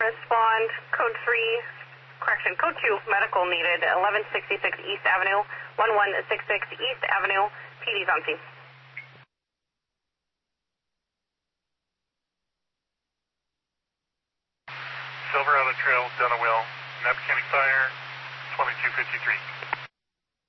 Respond, code 2, medical needed, 1166 East Avenue, 1166 East Avenue, PD's on scene. Silverado Trail, Dunawell, Knapp County Fire, 2253.